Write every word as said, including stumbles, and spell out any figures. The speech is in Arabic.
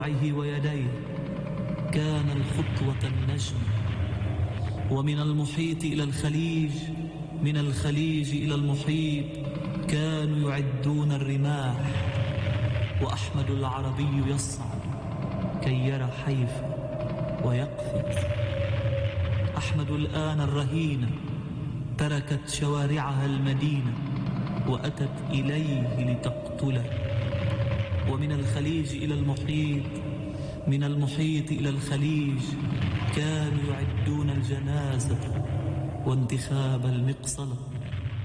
ويديه كان الخطوة النجم. ومن المحيط إلى الخليج، من الخليج إلى المحيط كانوا يعدون الرماح. وأحمد العربي يصعد كي يرى حيفا ويقفز. أحمد الآن الرهينة تركت شوارعها المدينة وأتت إليه لتقتله. ومن الخليج إلى المحيط، من المحيط إلى الخليج كانوا يعدون الجنازة وانتخاب المقصلة.